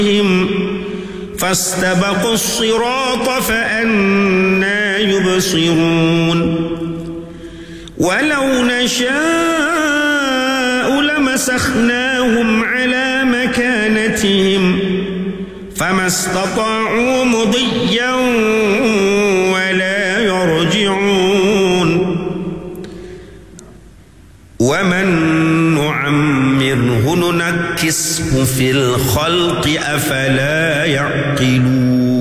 فاستبقوا الصراط فأنى يبصرون ولو نشاء لمسخناهم على مكانتهم فما استطاعوا مضيا ولا يرجعون ومن نعمره ننكسه في الخلق أفلا يعقلون